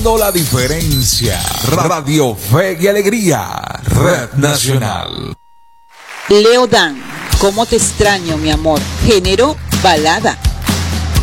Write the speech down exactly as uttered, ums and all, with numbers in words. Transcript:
marcando la diferencia. Radio Fe y Alegría, Red Nacional. Leo Dan, ¿cómo te extraño, mi amor? Género balada.